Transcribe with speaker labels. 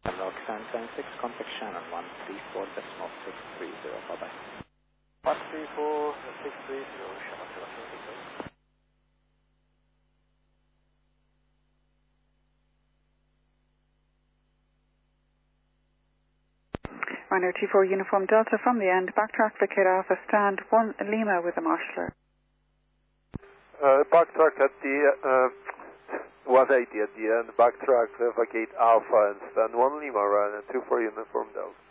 Speaker 1: Log 776, contact Shannon 134.630, bye-bye.
Speaker 2: 134.630, Shannon 776.
Speaker 3: Runner 24 Uniform Delta from the end, backtrack vacate Alpha, stand 1 Lima with the marshaller.
Speaker 4: Backtrack at the 180 at the end, backtrack vacate Alpha and stand 1 Lima, Ryanair 24 Uniform Delta.